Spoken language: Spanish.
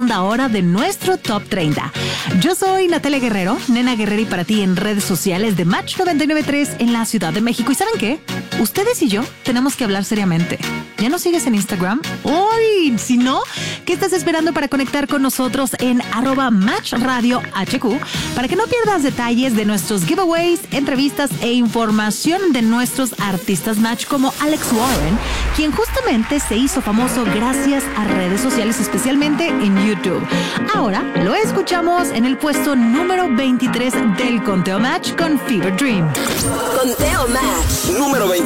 segunda hora de nuestro Top 30. Yo soy Natalia Guerrero, Nena Guerrera, y para ti en redes sociales de Match 99.3 en la Ciudad de México. ¿Y saben qué? Ustedes y yo tenemos que hablar seriamente. ¿Ya nos sigues en Instagram? ¡Uy! Si no, ¿qué estás esperando para conectar con nosotros en @MatchRadioHQ para que no pierdas detalles de nuestros giveaways, entrevistas e información de nuestros artistas Match como Alex Warren, quien justamente se hizo famoso gracias a redes sociales, especialmente en YouTube. Ahora lo escuchamos en el puesto número 23 del Conteo Match con Fever Dream. Conteo Match número 23.